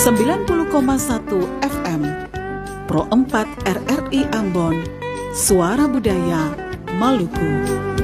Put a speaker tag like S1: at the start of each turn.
S1: 90,1 FM, Pro 4 RRI Ambon, Suara Budaya Maluku.